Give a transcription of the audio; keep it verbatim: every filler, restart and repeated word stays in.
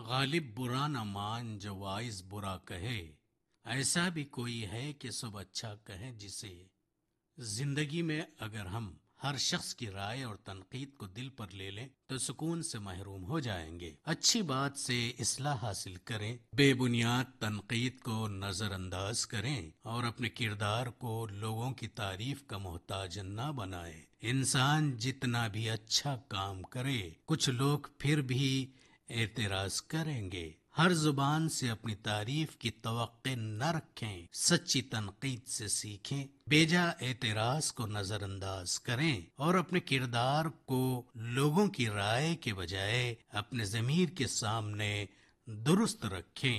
गालिब बुरा न मान जो वाइज बुरा कहे। ऐसा भी कोई है कि सब अच्छा कहे जिसे। जिंदगी में अगर हम हर शख्स की राय और तनकीद को दिल पर ले लें तो सुकून से महरूम हो जाएंगे। अच्छी बात से इस्लाह हासिल करें, बेबुनियाद तनकीद को नजरअंदाज करें और अपने किरदार को लोगों की तारीफ का मोहताज न बनाए। इंसान जितना भी अच्छा काम करे कुछ लोग फिर भी एतराज करेंगे। हर जुबान से अपनी तारीफ की तवक्के न रखें, सच्ची तनकीद से सीखें। बेजा एतराज को नजरअंदाज करें और अपने किरदार को लोगों की राय के बजाय अपने ज़मीर के सामने दुरुस्त रखें।